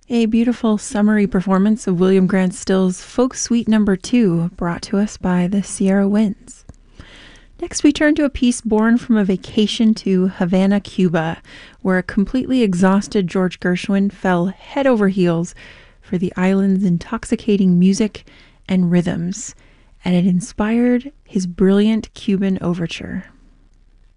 A beautiful summary performance of William Grant Still's Folk Suite Number 2, brought to us by the Sierra Winds. Next, we turn to a piece born from a vacation to Havana, Cuba, where a completely exhausted George Gershwin fell head over heels for the island's intoxicating music and rhythms, and it inspired his brilliant Cuban overture.